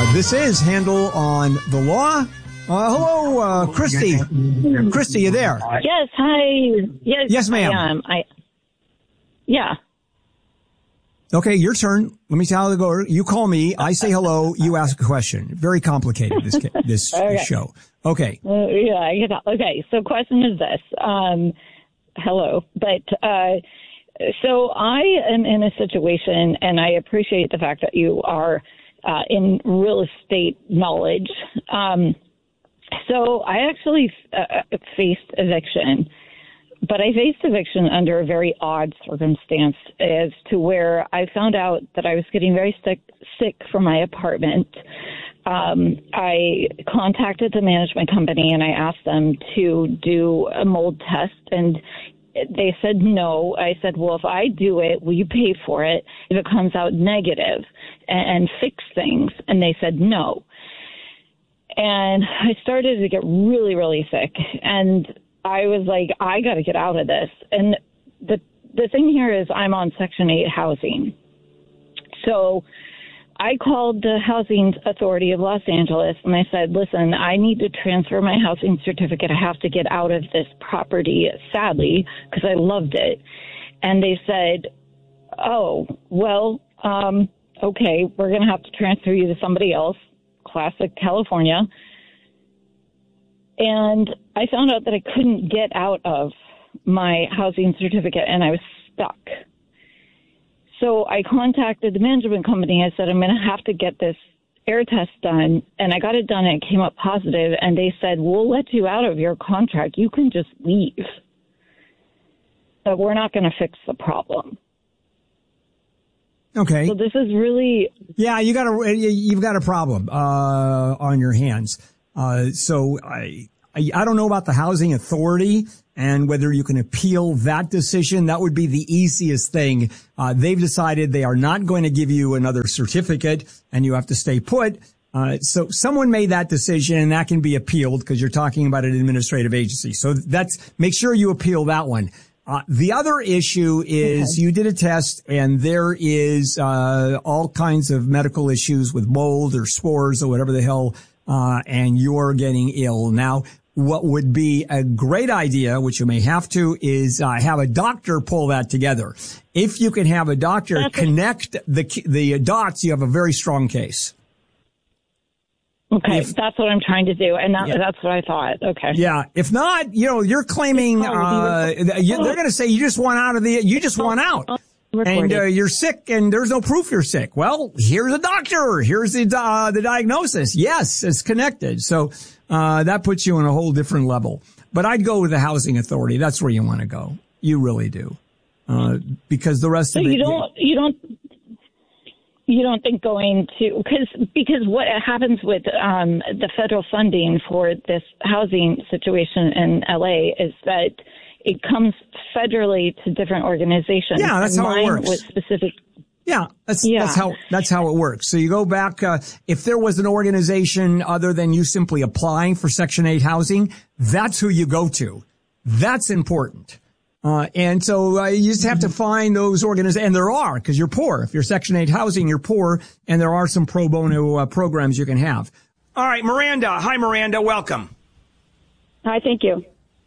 This is Handel on the Law. Hello, Christy. Christy, you there? Yes, hi. Yes, ma'am. Yeah. Okay, your turn. Let me tell you how to go. You call me. I say hello. You ask a question. Very complicated, this Okay. show. Okay. Yeah, I get that. Okay, so question is this. Hello. But so I am in a situation, and I appreciate the fact that you are in real estate knowledge. So I actually faced eviction, but I faced eviction under a very odd circumstance as to where I found out that I was getting very sick from my apartment. I contacted the management company and I asked them to do a mold test, and they said no. I said, well, if I do it, will you pay for it if it comes out negative and fix things? And they said no. And I started to get really, really sick. And I was like, I got to get out of this. And the thing here is I'm on Section 8 housing. So I called the Housing Authority of Los Angeles and I said, listen, I need to transfer my housing certificate. I have to get out of this property, sadly, because I loved it. And they said, oh, well, okay, we're going to have to transfer you to somebody else. Classic California. And I found out that I couldn't get out of my housing certificate and I was stuck. So I contacted the management company. I said, I'm going to have to get this air test done. And I got it done and it came up positive. And they said, we'll let you out of your contract. You can just leave. But we're not going to fix the problem. Okay. So this is really... Yeah, you've got a problem on your hands. So I don't know about the Housing Authority and whether you can appeal that decision. That would be the easiest thing. They've decided they are not going to give you another certificate and you have to stay put. So someone made that decision and that can be appealed because you're talking about an administrative agency. So make sure you appeal that one. The other issue is you did a test and there is all kinds of medical issues with mold or spores or whatever the hell, and you're getting ill. Now, what would be a great idea, which you may have to, is have a doctor pull that together. If you can have a doctor connect the dots, you have a very strong case. Okay, that's what I'm trying to do, and that's what I thought. Okay. Yeah. If not, you're claiming they're going to say you just want out. And you're sick, and there's no proof you're sick. Well, here's a doctor. Here's the diagnosis. Yes, it's connected. So that puts you on a whole different level. But I'd go with the Housing Authority. That's where you want to go. You really do, because the rest of it. You don't think going to because what happens with the federal funding for this housing situation in LA is that it comes federally to different organizations. Yeah, that's how it works. With specific. Yeah, that's how it works. So you go back, if there was an organization other than you simply applying for Section 8 housing, that's who you go to. That's important. And so you just have to find those organizations, and there are, because you're poor. If you're Section 8 housing, you're poor, and there are some pro bono programs you can have. All right, Miranda. Hi, Miranda. Welcome. Hi, thank you.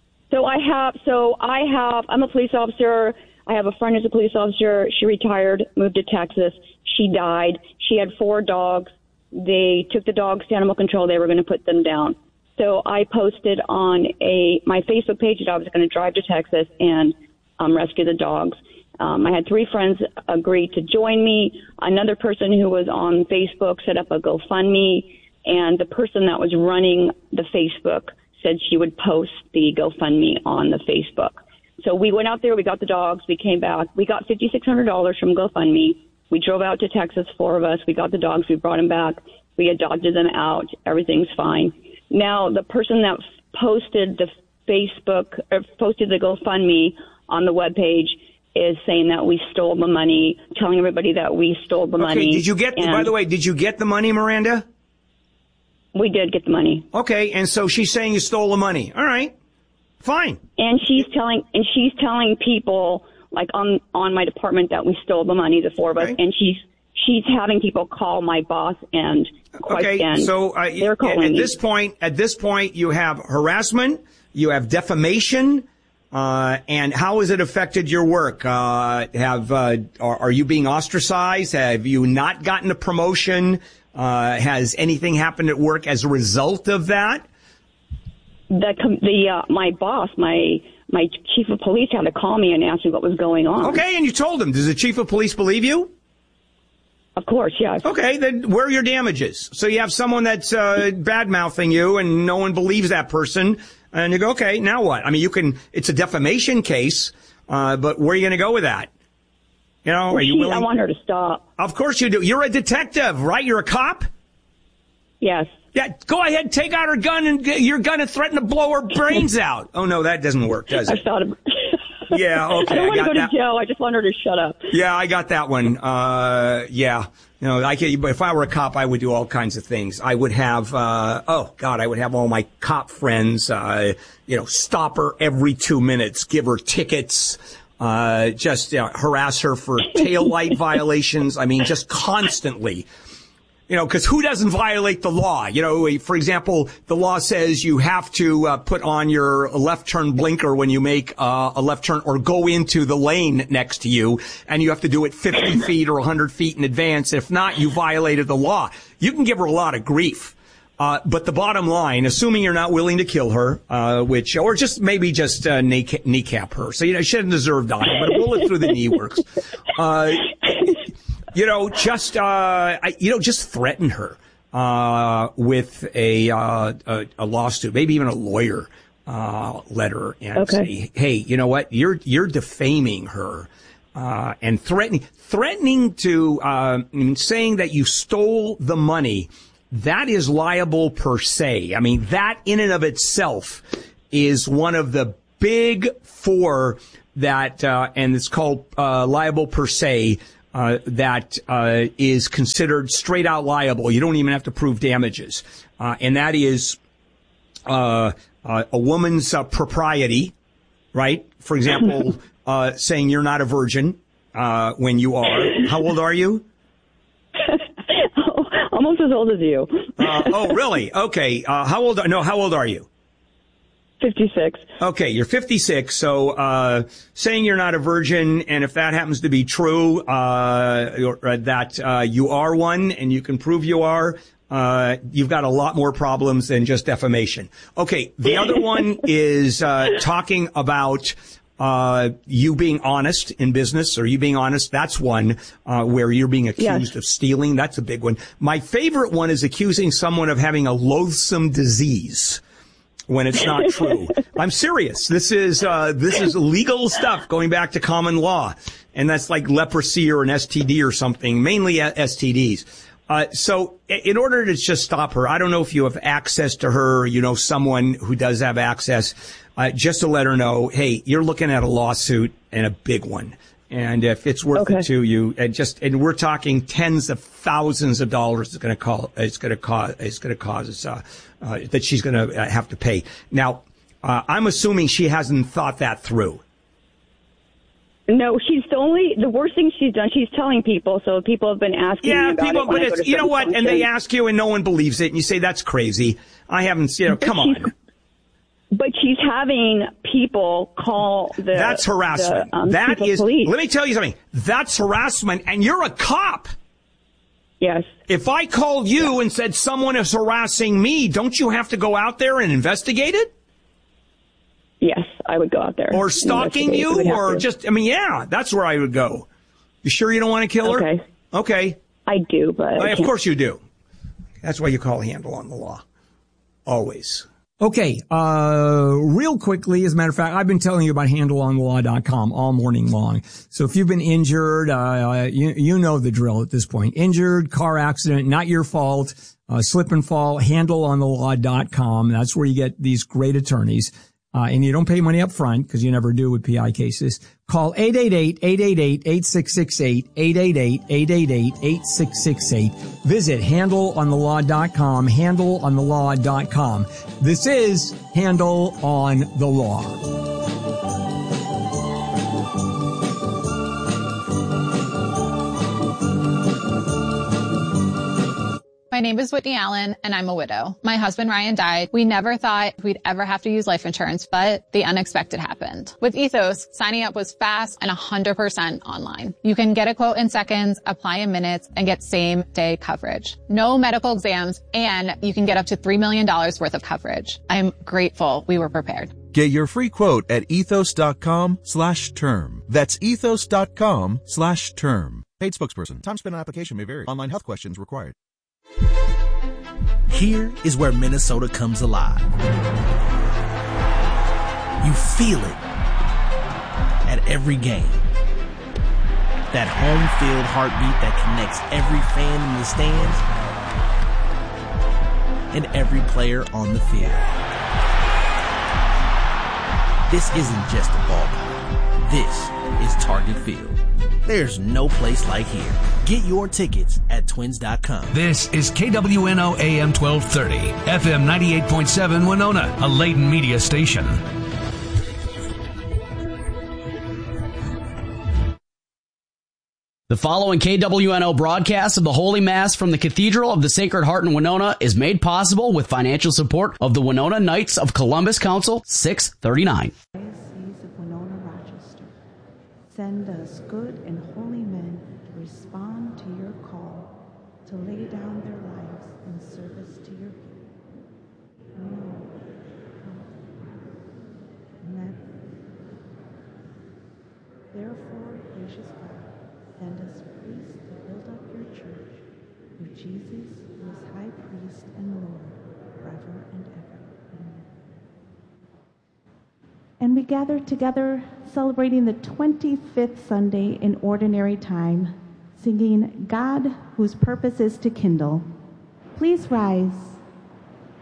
I'm a police officer. I have a friend who's a police officer. She retired, moved to Texas. She died. She had 4 dogs. They took the dogs to animal control. They were going to put them down. So I posted on my Facebook page that I was going to drive to Texas and rescue the dogs. I had 3 friends agree to join me. Another person who was on Facebook set up a GoFundMe, and the person that was running the Facebook said she would post the GoFundMe on the Facebook. So we went out there, we got the dogs, we came back. We got $5,600 from GoFundMe. We drove out to Texas, 4 of us. We got the dogs, we brought them back. We adopted them out. Everything's fine. Now, the person that posted the Facebook or posted the GoFundMe on the webpage is saying that we stole the money, telling everybody that we stole the money. Did you get, by the way, did you get the money, Miranda? We did get the money. Okay, and so she's saying you stole the money. All right, fine. And she's telling people, like on my department, that we stole the money, the 4 of us, and she's having people call my boss and question. Okay, so they're calling at me. this point, you have harassment, you have defamation, and how has it affected your work? Are you being ostracized? Have you not gotten a promotion? Has anything happened at work as a result of that? My boss, my chief of police, had to call me and ask me what was going on. Okay, and you told him. Does the chief of police believe you? Of course, yes. Okay, then where are your damages? So you have someone that's bad-mouthing you, and no one believes that person, and you go, okay, now what? I mean, it's a defamation case, but where are you going to go with that? You know, are you willing? I want her to stop. Of course you do. You're a detective, right? You're a cop? Yes. Yeah, go ahead, take out her gun and your gun and threaten to blow her brains out. Oh, no, that doesn't work, does it? I've thought of Yeah, okay. I don't want to go to jail. I just want her to shut up. Yeah, I got that one. Yeah. You know, if I were a cop, I would do all kinds of things. I would have, I would have all my cop friends, stop her every 2 minutes, give her tickets, harass her for taillight violations. I mean, just constantly. You know, because who doesn't violate the law? You know, for example, the law says you have to put on your left turn blinker when you make a left turn or go into the lane next to you, and you have to do it 50 feet or 100 feet in advance. If not, you violated the law. You can give her a lot of grief. But the bottom line, assuming you're not willing to kill her, or just kneecap her. So, she doesn't deserve dying, but a bullet through the knee works. Just threaten her, with a lawsuit, maybe even a lawyer, letter and say, hey, you know what? You're defaming her, and threatening to, saying that you stole the money. That is liable per se. I mean, that in and of itself is one of the big four that, and it's called, liable per se. That is considered straight out liable. You don't even have to prove damages. And that is a woman's propriety, right? For example, saying you're not a virgin when you are. How old are you? Almost as old as you. Oh, really? Okay. How old are you? 56. Okay, you're 56, so saying you're not a virgin, and if that happens to be true, that you are one, and you can prove you are, you've got a lot more problems than just defamation. Okay, the other one is talking about you being honest in business, or you being honest. That's one where you're being accused of stealing. That's a big one. My favorite one is accusing someone of having a loathsome disease when it's not true. I'm serious. This is legal stuff going back to common law. And that's like leprosy or an STD or something, mainly STDs. So in order to just stop her, I don't know if you have access to her, someone who does have access, just to let her know, hey, you're looking at a lawsuit, and a big one. And if it's worth it to you, and we're talking tens of thousands of dollars it's going to cause that she's going to have to pay. Now, I'm assuming she hasn't thought that through. No, the worst thing she's done, she's telling people, so people have been asking me about it. But it's, you know what, and they ask you and no one believes it, and you say, that's crazy. I haven't, come on. But she's having people call That's harassment. That is, police. Let me tell you something. That's harassment, and you're a cop. Yes. If I called you and said someone is harassing me, don't you have to go out there and investigate it? Yes, I would go out there. Or stalking you, or that's where I would go. You sure you don't want to kill her? Okay. I do, but of course you do. That's why you call Handle on the Law. Always. Okay, real quickly, as a matter of fact, I've been telling you about handleonthelaw.com all morning long. So if you've been injured, you know the drill at this point. Injured, car accident, not your fault, slip and fall, handleonthelaw.com. That's where you get these great attorneys. And you don't pay money up front, because you never do with PI cases. Call 888-888-8668, 888-888-8668. Visit handleonthelaw.com, handleonthelaw.com. This is Handle on the Law. My name is Whitney Allen, and I'm a widow. My husband, Ryan, died. We never thought we'd ever have to use life insurance, but the unexpected happened. With Ethos, signing up was fast and 100% online. You can get a quote in seconds, apply in minutes, and get same-day coverage. No medical exams, and you can get up to $3 million worth of coverage. I'm grateful we were prepared. Get your free quote at ethos.com/term. That's ethos.com/term. Paid spokesperson. Time spent on application may vary. Online health questions required. Here is where Minnesota comes alive. You feel it at every game. That home field heartbeat that connects every fan in the stands and every player on the field. This isn't just a ballpark. This is Target Field. There's no place like here. Get your tickets at twins.com. This is KWNO AM 1230, FM 98.7 Winona, a Layton media station. The following KWNO broadcast of the Holy Mass from the Cathedral of the Sacred Heart in Winona is made possible with financial support of the Winona Knights of Columbus Council 639. Diocese of Winona, Rochester, send us good and holy men to respond to your call, to lay down their lives in service to your kingdom. Therefore, gracious God, send us priests to build up your church, through Jesus, who is high priest and Lord, forever and ever. Amen. And we gather together celebrating the 25th Sunday in Ordinary Time, singing God, whose purpose is to kindle. Please rise